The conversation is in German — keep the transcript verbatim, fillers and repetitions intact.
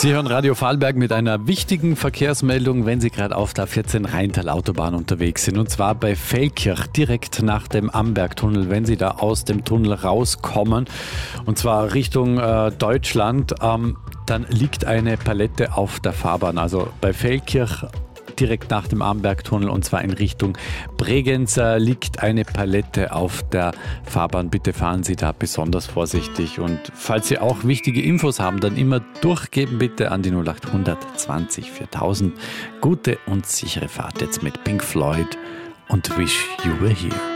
Sie hören Radio Vorarlberg mit einer wichtigen Verkehrsmeldung, wenn Sie gerade auf der vierzehn Rheintal-Autobahn unterwegs sind. Und zwar bei Feldkirch, direkt nach dem Ambergtunnel, wenn Sie da aus dem Tunnel rauskommen. Und zwar Richtung äh, Deutschland, ähm, dann liegt eine Palette auf der Fahrbahn. Also bei Feldkirch direkt nach dem Ambergtunnel, und zwar in Richtung Bregenz, liegt eine Palette auf der Fahrbahn. Bitte fahren Sie da besonders vorsichtig. Und falls Sie auch wichtige Infos haben, dann immer durchgeben bitte an die null acht zwanzig viertausend. Gute und sichere Fahrt jetzt mit Pink Floyd und Wish You Were Here.